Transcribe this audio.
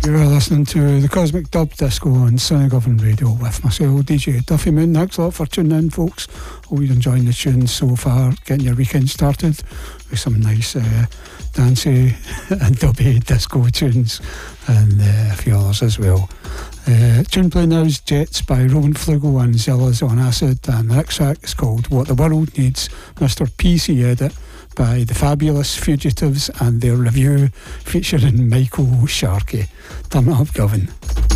You're listening to the Cosmic Dub Disco on Sunny Govan Radio with myself, DJ Duffy Moon. Thanks a lot for tuning in, folks. Hope you're enjoying the tunes so far, getting your weekend started with some nice dancey and dubby disco tunes and a few others as well. Tune play now is Jets by Roman Flugel and Zillas on Acid, and the next track is called What the World Needs, Mr. PC Edit by the Fabulous Fugitives and their review featuring Michael Sharkey. Turn it up, Govan.